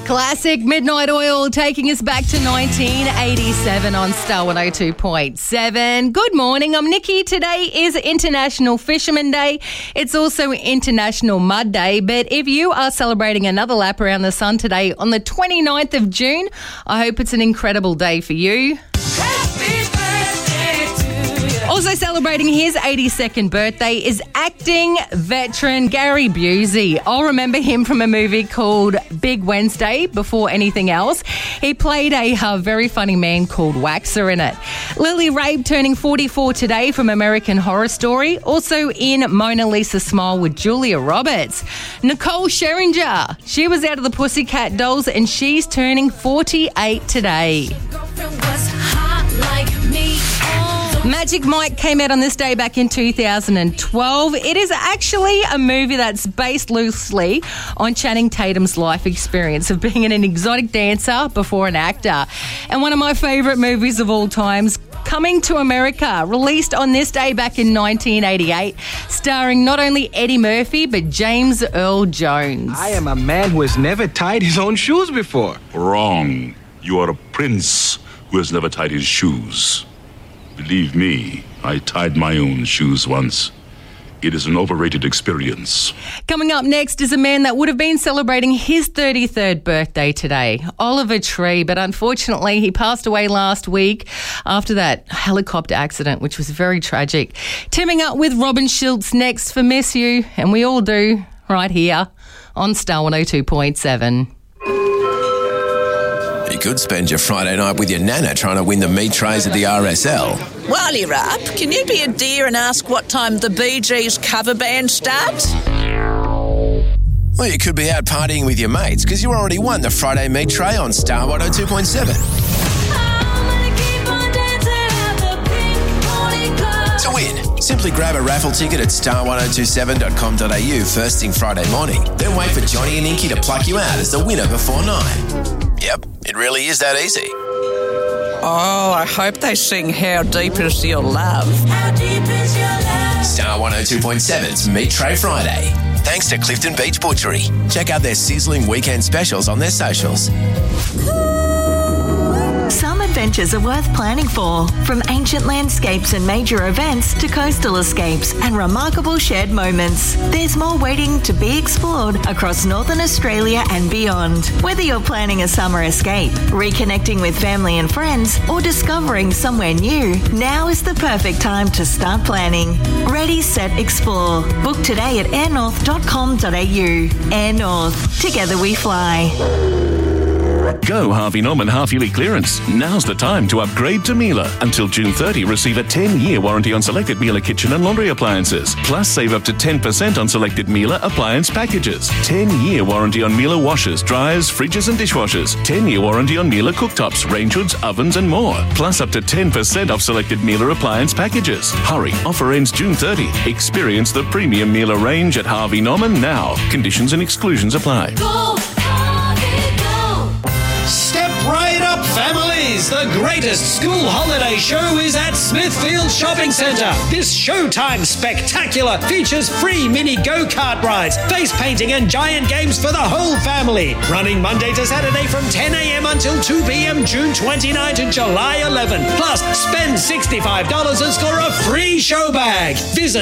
Classic Midnight Oil taking us back to 1987 on Star 102.7. Good morning, I'm Nikki. Today is International Fisherman Day. It's also International Mud Day, but if you are celebrating another lap around the sun today on the 29th of June, I hope it's an incredible day for you. Also celebrating his 82nd birthday is acting veteran Gary Busey. I'll remember him from a movie called Big Wednesday before anything else. He played a very funny man called Waxer in it. Lily Rabe turning 44 today from American Horror Story. Also in Mona Lisa Smile with Julia Roberts. Nicole Scherzinger. She was out of the Pussycat Dolls and she's turning 48 today. Magic Mike came out on this day back in 2012. It is actually a movie that's based loosely on Channing Tatum's life experience of being an exotic dancer before an actor. And one of my favourite movies of all times, Coming to America, released on this day back in 1988, starring not only Eddie Murphy but James Earl Jones. I am a man who has never tied his own shoes before. Wrong. You are a prince who has never tied his shoes. Believe me, I tied my own shoes once. It is an overrated experience. Coming up next is a man that would have been celebrating his 33rd birthday today, Oliver Tree, but unfortunately he passed away last week after that helicopter accident, which was very tragic. Teaming up with Robin Schultz next for Miss You, and we all do, right here on Star 102.7. You could spend your Friday night with your nana trying to win the meat trays at the RSL. While you're up, can you be a dear and ask what time the Bee Gees cover band starts? Well, you could be out partying with your mates because you already won the Friday meat tray on Star 102.7. To win, simply grab a raffle ticket at star1027.com.au first thing Friday morning. Then wait for Johnny and Inky to pluck you out as the winner before 9. Yep, it really is that easy. Oh, I hope they sing How Deep Is Your Love. How deep is your love? Star 102.7's Meat Tray Friday. Thanks to Clifton Beach Butchery. Check out their sizzling weekend specials on their socials. Some adventures are worth planning for, from ancient landscapes and major events to coastal escapes and remarkable shared moments. There's more waiting to be explored across Northern Australia and beyond. Whether you're planning a summer escape, reconnecting with family and friends, or discovering somewhere new, now is the perfect time to start planning. Ready, set, explore. Book today at airnorth.com.au. Air North. Together we fly. Go Harvey Norman half-yearly clearance. Now's the time to upgrade to Miele. Until June 30, receive a 10-year warranty on selected Miele kitchen and laundry appliances. Plus, save up to 10% on selected Miele appliance packages. 10-year warranty on Miele washers, dryers, fridges and dishwashers. 10-year warranty on Miele cooktops, range hoods, ovens and more. Plus, up to 10% off selected Miele appliance packages. Hurry, offer ends June 30. Experience the premium Miele range at Harvey Norman now. Conditions and exclusions apply. Go, Harvey, go! Step right up, families! The greatest school holiday show is at Smithfield Shopping Centre. This Showtime Spectacular features free mini go-kart rides, face painting and giant games for the whole family. Running Monday to Saturday from 10 a.m. until 2 p.m. June 29 to July 11. Plus, spend $65 and score a free show bag. Visit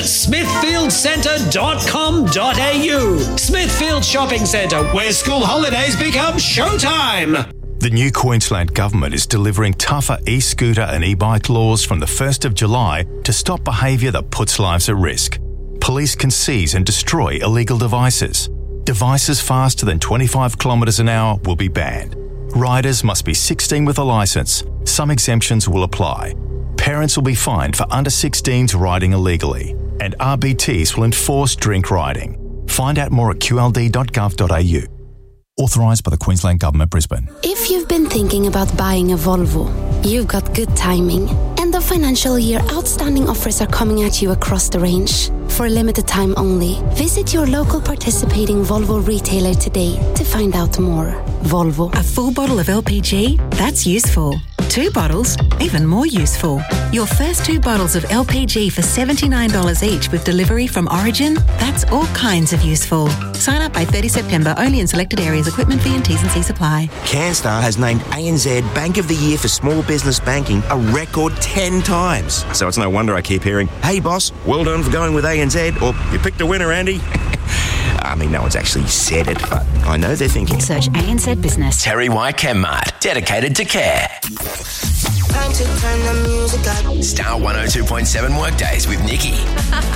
smithfieldcentre.com.au. Smithfield Shopping Centre, where school holidays become showtime. The new Queensland Government is delivering tougher e-scooter and e-bike laws from the 1st of July to stop behaviour that puts lives at risk. Police can seize and destroy illegal devices. Devices faster than 25 kilometres an hour will be banned. Riders must be 16 with a licence. Some exemptions will apply. Parents will be fined for under 16s riding illegally. And RBTs will enforce drink riding. Find out more at qld.gov.au. Authorised by the Queensland Government, Brisbane. If you've been thinking about buying a Volvo, you've got good timing. End of financial year outstanding offers are coming at you across the range. For a limited time only, visit your local participating Volvo retailer today to find out more. Volvo. A full bottle of LPG? That's useful. 2 bottles, even more useful. Your first 2 bottles of LPG for $79 each with delivery from Origin? That's all kinds of useful. Sign up by 30 September, only in selected areas. Equipment fee and T's and C's apply. CanStar has named ANZ Bank of the Year for small business banking a record 10 times. So it's no wonder I keep hearing, "Hey boss, well done for going with ANZ," or "You picked a winner, Andy." I mean, no one's actually said it, but I know they're thinking. Search ANZ Business. Terry White Chemmart, dedicated to care. Time to turn the music up. Star 102.7 Workdays with Nikki.